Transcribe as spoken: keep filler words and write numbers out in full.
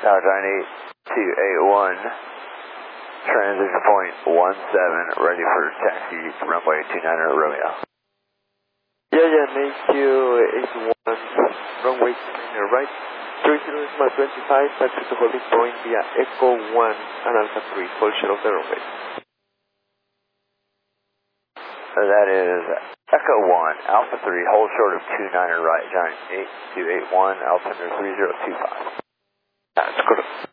Tower nine eight two eight one, transition point one seven, ready for taxi runway two niner Romeo. Yeah, yeah, eight two eight one, runway two niner right, three zero decimal twenty-five, taxi to holding point via Echo one and Alpha three, hold short of the runway. That is Echo one, Alpha three, hold short of two niner right, Giant eight two eight one, altimeter three zero two five. That's correct.